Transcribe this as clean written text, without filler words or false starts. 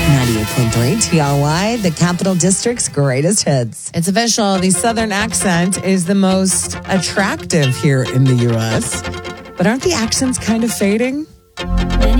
98.3 TRY, the Capital District's greatest hits. It's official. The Southern accent is the most attractive here in the U.S. But aren't the accents kind of fading?